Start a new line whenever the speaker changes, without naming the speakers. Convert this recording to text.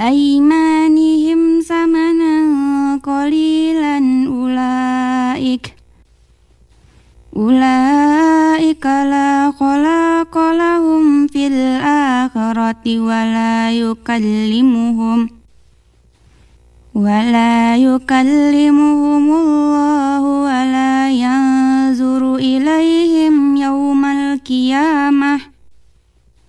أيمانهم ثمنا قليلا أولئك لا خلاق لهم في الآخرة ولا يكلمهم